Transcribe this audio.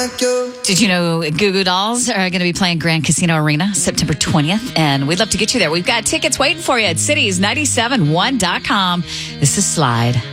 like you. Did you know Goo Goo Dolls are going to be playing Grand Casino Arena September 20th? And we'd love to get you there. We've got tickets waiting for you at cities971.com. This is Slide.